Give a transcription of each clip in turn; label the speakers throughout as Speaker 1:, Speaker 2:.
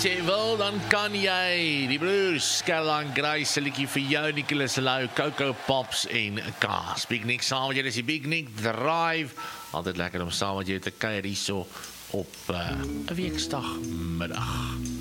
Speaker 1: As jy wil, dan kan jy. Die broers, Caroline Grace, se liedjie vir jou, Nicholas Lou, Coco Pops en kaas. Big Nick saam met jy, dis die Big Nick Drive. Altyd lekker om saam met jy te kuier hierso op 'n weekdagmiddag.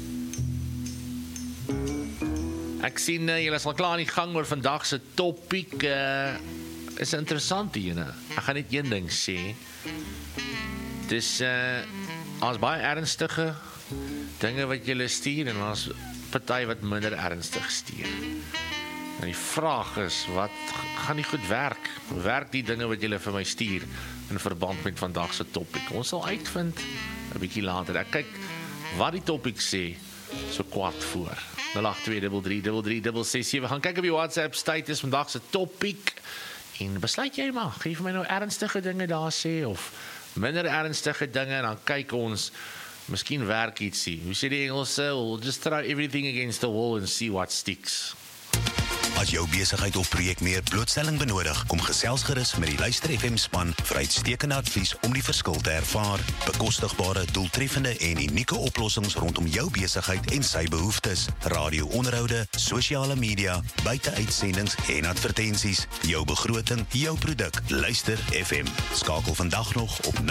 Speaker 1: Ek sien julle is al klaar in die gang oor vandag se topiek. Is interessant hierne. Ek gaan net een ding sê. Dis as baie ernstige dinge wat julle stuur en ons party wat minder ernstig stuur. En die vraag is, wat gaan nie goed werk? Werk die dinge wat julle vir my stuur in verband met vandag se topik? Ons sal uitvind 'n bietjie later. Ek kyk wat die topik sê so kwart voor. 082333367. Gaan kyk op die WhatsApp status vandag se topik en besluit jy maar, gee vir my nou ernstige dinge daar sê of minder ernstige dinge en dan kyk ons. Miskien werk ietsie. Hoe sê die Engelse? We'll just throw everything against the wall and see what sticks.
Speaker 2: As jou besigheid of projek meer blootstelling benodig, kom gesels gerus met die Luister FM span vir uitstekende advies om die verskil te ervaar. Bekostigbare, doeltreffende en unieke oplossings rondom jou besigheid en sy behoeftes. Radio-onderhoude, sosiale media, buiteuitsendings en advertensies. Jou begroting, jou produk. Luister FM. Skakel vandag nog op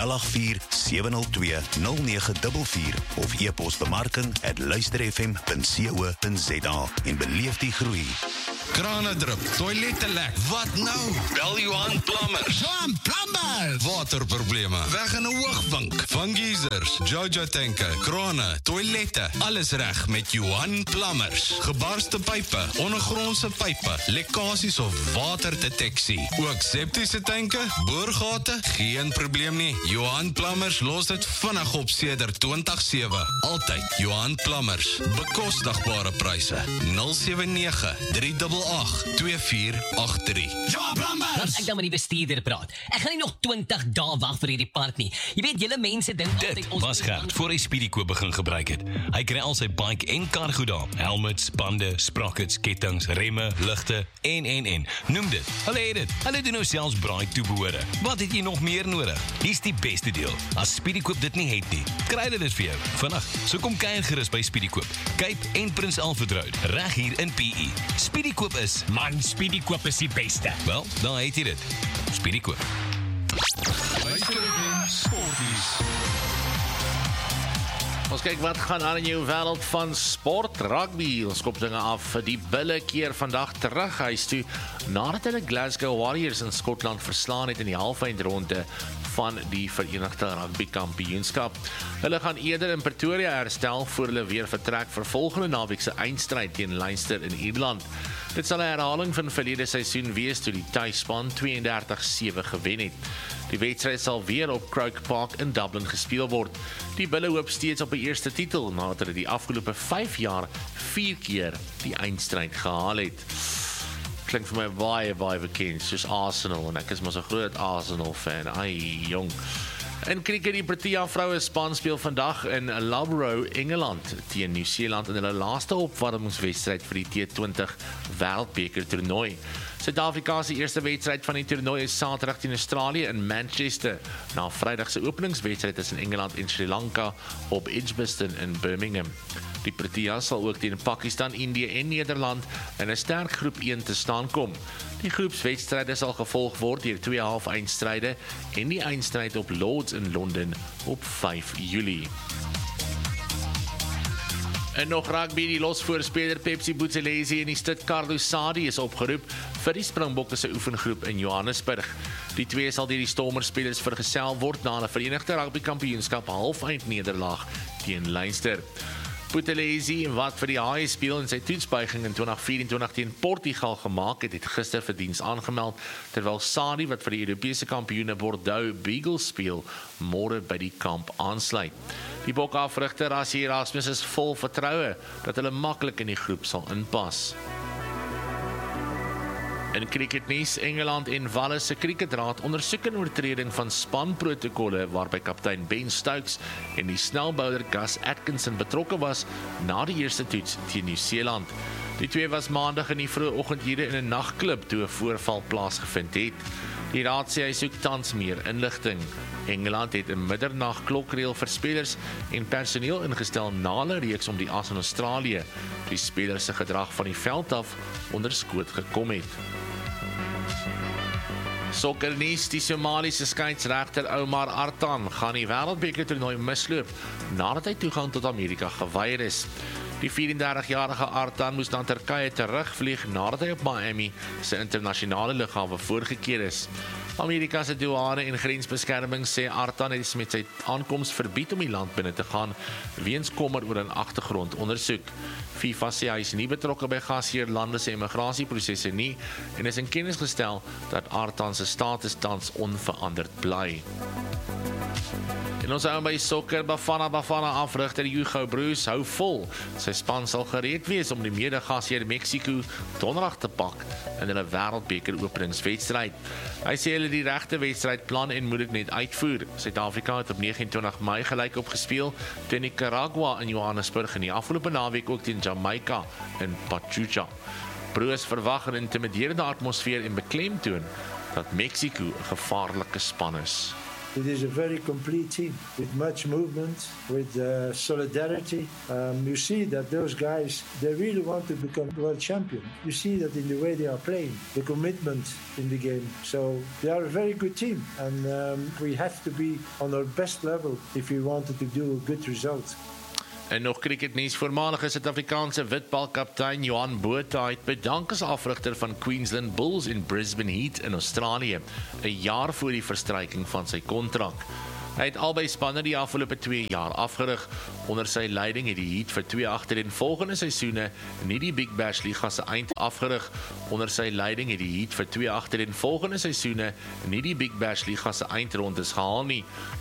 Speaker 2: 084-702-0944 of e-pos bemarking@luisterfm.co.za en beleef die groei.
Speaker 3: Krane drup, toilette lek. Wat nou? Bel Johan Plumbers. Johan Plumbers! Waterprobleme, weg in 'n hoogvink. Van geysers, Jojo tanke, krane, toilette, alles reg met Johan Plumbers. Gebarste pype, ondergrondse pype, lekkasies of waterdeteksie. Ook septiese tanke, boorgate, geen probleem nie. Johan Plumbers los dit vinnig op sedert 2007. Altyd Johan Plumbers. Bekostigbare pryse. 079-388-2483.
Speaker 4: Laat ek dan met die bestuurder praat. Ek gaan nie nog 20 dae wag vir hierdie park nie. Jy weet, julle mense dink altyd
Speaker 5: Dit was Gert voor hy Speedykoop begin gebruik het. Hy kry al sy bike en kar goed daar. Helmets, bande, sprockets, kettings, remme, ligte en. Noem dit. Hulle het dit. Hulle doen nou selfs braai toebehore. Wat het jy nog meer nodig? Hier's die beste deel. As Speedykoop dit nie het nie, kry hulle dit vir jou. Vinnig. So kom kuier gerus by Speedykoop. Cape en Prins Alfred Road, reg hier in PE. Speedykoop is,
Speaker 6: Man, Speedykoop is die beste.
Speaker 5: wel, dan het jy dit. Speedykoop.
Speaker 3: Luister FM Sporties.
Speaker 1: Ons kyk wat gaan aan in jou wêreld van sport, rugby. Ons kop dinge af vir die Bulle keer vandag terug huis toe nadat hulle Glasgow Warriors in Skotland verslaan het in die halfeindronde van die Verenigde Rugby Kampioenskap. Hulle gaan eerder in Pretoria herstel voor hulle weer vertrek vir volgende naweek se eindstryd teen Leinster in Ierland. Dit sal 'n herhaling van verlede seisoen wees toe die tuisspan 32-7 gewen het. Die wedstryd sal weer op Croke Park in Dublin gespeel word. Die Bulle hoop steeds op 'n eerste titel nadat hulle die afgelope 5 jaar 4 keer die eindstryd gehaal het. Klink vir my baie bekend, soos Arsenal, en ek is mos 'n groot Arsenal fan. Ai, jong. In cricket, die Protea vroue span speel vandag in Loughborough, Engeland teen Nieu-Seeland in hulle laaste opwarmingswedstryd vir die T20 Wêreldbeker toernooi. Suid-Afrika se eerste wedstryd van die toernooi is Saterdag teen Australië in Manchester, na Vrydag se openingswedstryd tussen Engeland en Sri Lanka op Edgbaston in Birmingham. Die Proteas sal ook teen Pakistan, Indië en Nederland in 'n sterk groep 1 te staan kom. Die groepswedstryde sal gevolg word deur 2 half-eindstryde en die eindstryd op Lords in Londen op 5 Julie. En nog rugby, die losvoorspeler Pepsi Buthelezi en die Stuttgart Lusadi is opgeroep vir die Springbokke se oefengroep in Johannesburg. Die twee sal deur die Stormers-spelers vergesel word na 'n Verenigde Rugby Kampioenskap halfeindnederlaag teen Leinster. Buthelezi, wat vir die Haie speel in sy toetsbuiging in 2024 teen Portugal gemaak het, gister vir diens aangemeld, terwyl Sadi, wat vir die Europese kampioene Bordeaux Beagles speel, môre by die kamp aansluit. Die bokafrigter Rassie Erasmus is vol vertroue dat hulle maklik in die groep sal inpas. In cricketnuus, Engeland en Wales se cricketraad ondersoek 'n oortreding van spanprotokolle waarby kaptein Ben Stokes en die snelbouler Gus Atkinson betrokke was na die eerste toets teen Nieu-Seeland. Die twee was maandag in die vroeë oggendure in 'n nagklub toe 'n voorval plaasgevind het. Die raad sê hy soek tans meer inligting. Engeland het 'n middernag klokreël vir spelers en personeel ingestel na 'n reeks om die as in Australië, die spelers se gedrag van die veld af onder skoot gekom het. Sokkernuus, die Somaliese skeidsregter Omar Artan gaan die wêreldbeker toernooi misloop nadat hy toegang tot Amerika geweier is. Die 34-jarige Artan moes na Turkye terugvlieg nadat hy op Miami se internasionale lughawe voorgekeer is. Amerika se douane en grensbeskerming sê Artan het met sy aankoms verbied om die land binne te gaan weens kommer oor 'n agtergrondondersoek. FIFA sê hy is nie betrokke by gasheerlande se immigrasieprosesse nie en is in kennis gestel dat Artan se status tans onveranderd bly. En ons hou by sokker. Bafana afrigter Hugo Broos hou vol. Sy span sal gereed wees om die mede-gasheer Mexico donderdag te pak in hulle wêreldbeker openingswedstryd. Hy sê hulle die regte wedstrydplan en moet dit net uitvoer. Suid-Afrika het op 29 Mei gelyk opgespeel teen Nicaragua in Johannesburg en die afgelope naweek ook teen Jamaica in Pachuca. Broos verwag 'n intimiderende atmosfeer en beklemtoon dat Mexico 'n gevaarlike span is.
Speaker 7: It is a very complete team with much movement, with solidarity. You see that those guys, they really want to become world champion. You see that in the way they are playing, the commitment in the game. So they are a very good team, and we have to be on our best level if we wanted to do a good result.
Speaker 1: En nog cricketnuus, voormalige Suid-Afrikaanse witbalkaptein Johan Botha het bedank as afrigter van Queensland Bulls en Brisbane Heat in Australië, 'n jaar voor die verstryking van sy kontrak. Hy het albei spanne die afgelope 2 jaar afgerig. Onder sy leiding het die Heat vir 2 agtereenvolgende seisoene nie die Big Bash Liga se eind afgerig. Onder sy leiding het die Heat vir 2 agtereenvolgende seisoene nie die Big Bash Liga se eindrondes gehaal nie.